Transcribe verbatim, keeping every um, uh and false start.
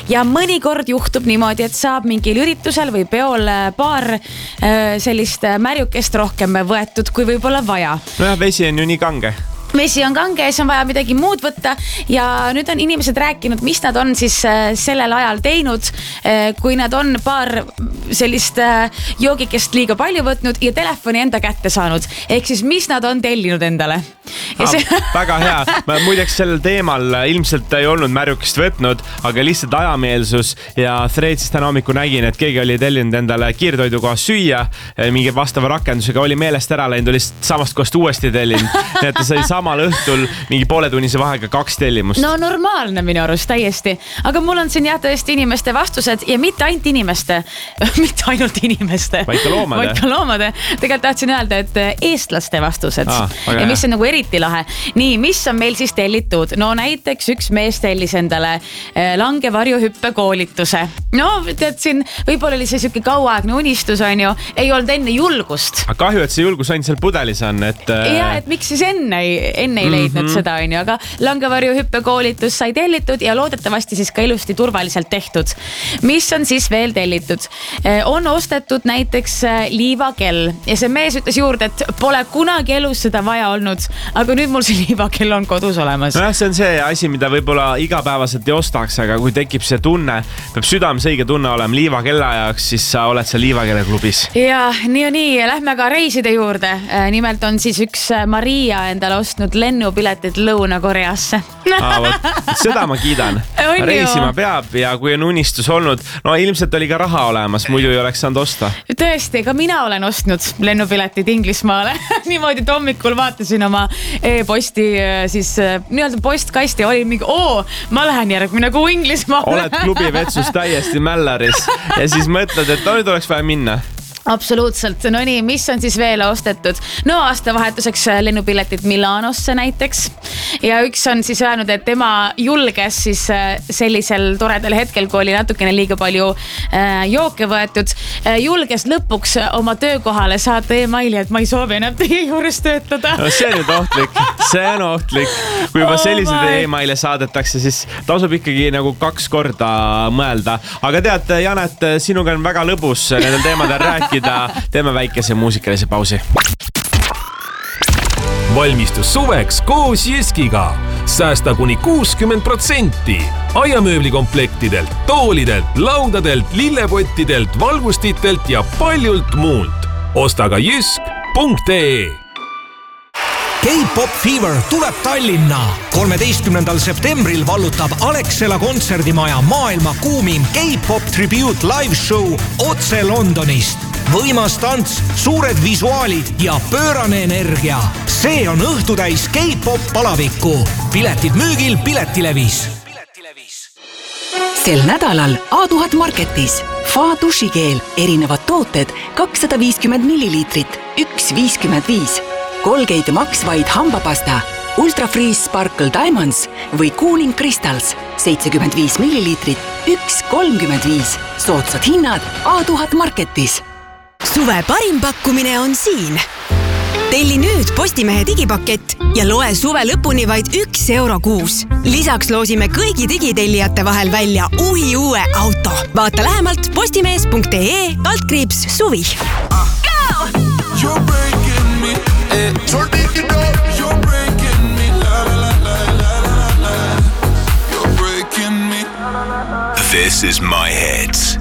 ja mõnikord juhtub niimoodi, et saab mingil üritusel või peol paar sellist märjukest rohkem võetud, kui võib olla vaja. Nojah, vesi on ju nii kange. Vesi on kange ja siis on vaja midagi muud võtta ja nüüd on inimesed rääkinud, mis nad on siis sellel ajal teinud, kui nad on paar sellist joogikest liiga palju võtnud ja telefoni enda kätte saanud. Ehk siis mis nad on tellinud endale. Ah, see... väga hea. Ma muideks sellel teemal ilmselt ei olnud märjukest võtnud, aga lihtsalt ajameelsus ja Threadsist täna hommiku nägin, et keegi oli tellinud endale kiirtoidukoha süüa, mingi vastava rakendusega oli meelest ära läinud, oli samast kohast uuesti tellinud. Nii et ta sai samal õhtul mingi pooletunnise vahega kaks tellimust. No normaalne minu arust täiesti. Aga mul on siin jah tõesti inimeste vastused ja mitte ainult inimeste, mitte ainult inimeste. Vaid ka loomade. Vaid ka loomade. Tegelikult tahtsin öelda, et eestlaste vastused. Ah, ja mis on nagu eriti lahe. Nii, mis on meil siis tellitud? No näiteks üks mees tellis endale langevarjuhüppe koolituse. No tead siin, võib-olla oli see siuke kauaaegne unistus on ju, ei olnud enne julgust. Aga kahju, et see julgus ainult seal pudelis on, et... Ja, et miks siis enne ei, enne ei leidnud mm-hmm. seda on ju, aga langevarjuhüppe koolitus sai tellitud ja loodetavasti siis ka ilusti turvaliselt tehtud. Mis on siis veel tellitud? On ostetud näiteks liivakell ja see mees ütles juurde, et pole kunagi elus seda vaja olnud, aga nüüd mul see liivakell on kodus olemas. No jah, see on see asi, mida võib-olla igapäevaselt ei ostaks, aga kui tekib see tunne, peab südames õige tunne olema liivakella ajaks, siis sa oled seal liivakelle klubis. Ja nii ja nii, lähme ka reiside juurde. Nimelt on siis üks Maria endale ostnud lennupiletid Lõuna-Koreasse. Aa, võt, seda ma kiidan. Reisima peab ja kui on unistus olnud, no ilmselt oli ka raha olemas, muidu ei oleks saanud osta. Tõesti, ka mina olen ostnud lennupiletid Inglismaale. Niimoodi hommikul vaatasin oma e-posti siis nii-öelda postkasti, oli mingi, oo, ma lähen järgmine kuu Inglismaale. Oled klubi vetsus täiesti mällaris ja siis mõtled, et no, nüüd oleks vaja minna. Absoluutselt, no nii, mis on siis veel ostetud? No aastavahetuseks lennupiletid Milanosse näiteks ja üks on siis öelnud, et tema julges siis sellisel toredal hetkel, kui oli natukene liiga palju jooke võetud, julges lõpuks oma töökohale saata e-maili, et ma ei soovi enam teie juures töötada. No see on nüüd ohtlik, see on ohtlik. Kui juba sellised oh e-maile saadetakse, siis tasub ikkagi nagu kaks korda mõelda. Aga tead, Janet, sinuga on väga lõbus nendel teemadel rääkida. Teeme väikese muusikalise pausi. Valmistus suveks koos Jyskiga. Säästa kuni kuuskümmend protsenti. Aiamööblikomplektidelt, toolidelt, laudadelt, lillepottidelt, valgustitelt ja paljult muult. Osta ka jysk punkt ee. K-pop Fever tuleb Tallinna. kolmeteistkümnendal septembril vallutab Alexela kontserdimaja maailma kuumim K-pop tribute live show otse Londonist. Võimas tants, suured visuaalid ja pöörane energia. See on õhtutäis K-pop palavikku. Piletid müügil Piletilevis. Sel nädalal A tuhat Marketis. Fa dušikeel, erinevad tooted, kakssada viiskümmend milliliitrit, üks viiskümmend viis. Colgate Max White hambapasta, Ultra Freeze Sparkle Diamonds või Cooling Crystals, seitsekümmend viis milliliitrit, üks kolmkümmend viis. Soodsad hinnad A tuhat Marketis. Suve parim pakkumine on siin. Telli nüüd Postimehe digipakett ja loe suve lõpuni vaid üks euro kuus. Lisaks loosime kõigi digitellijate vahel välja uhi uue auto. Vaata lähemalt postimees punkt ee altkriips suvi. You're breaking me, eh. So take it up, you're breaking me, la la la la la la la. You're breaking me. This is My Hits.